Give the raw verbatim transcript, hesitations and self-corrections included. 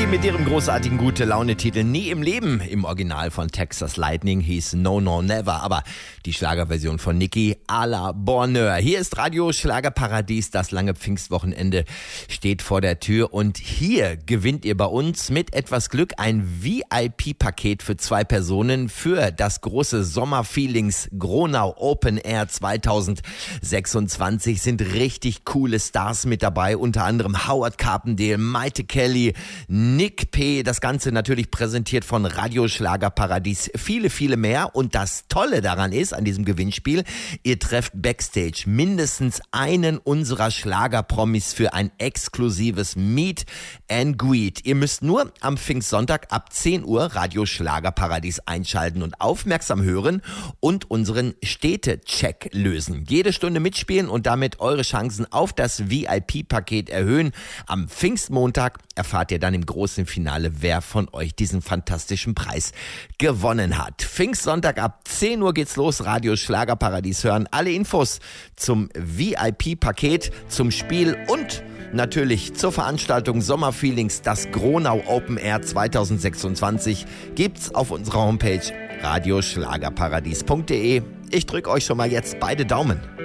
Nicki mit ihrem großartigen Gute-Laune-Titel Nie im Leben. Im Original von Texas Lightning hieß No No Never, aber die Schlagerversion von Nicki à la Bonheur. Hier ist Radio Schlagerparadies, das lange Pfingstwochenende steht vor der Tür und hier gewinnt ihr bei uns mit etwas Glück ein V I P-Paket für zwei Personen für das große Sommerfeelings Gronau Open Air zwanzig sechsundzwanzig. Sind richtig coole Stars mit dabei, unter anderem Howard Carpendale, Maite Kelly, Nick P. Das Ganze natürlich präsentiert von Radio Schlagerparadies. Viele, viele mehr. Und das Tolle daran ist, an diesem Gewinnspiel, ihr trefft Backstage mindestens einen unserer Schlagerpromis für ein exklusives Meet and Greet. Ihr müsst nur am Pfingstsonntag ab zehn Uhr Radio Schlagerparadies einschalten und aufmerksam hören und unseren Städte-Check lösen. Jede Stunde mitspielen und damit eure Chancen auf das V I P-Paket erhöhen. Am Pfingstmontag erfahrt ihr dann im großen Finale, wer von euch diesen fantastischen Preis gewonnen hat. Pfingstsonntag ab zehn Uhr geht's los. Radio Schlagerparadies hören. Alle Infos zum V I P-Paket, zum Spiel und natürlich zur Veranstaltung Sommerfeelings, das Gronau Open Air zwanzig sechsundzwanzig, gibt's auf unserer Homepage radio schlagerparadies punkt de. Ich drücke euch schon mal jetzt beide Daumen.